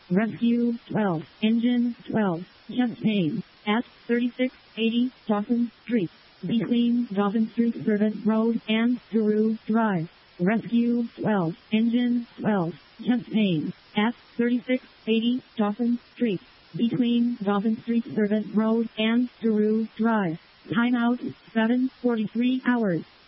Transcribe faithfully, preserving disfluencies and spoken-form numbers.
Rescue twelve, Engine twelve, chest pain, at thirty-six eighty Dawson Street, between Dawson Street Servant Road and Guru Drive. Rescue twelve, Engine twelve, chest pain, at thirty-six eighty Dawson Street, between Dawson Street Servant Road and Guru Drive. Timeout, seven forty-three hours.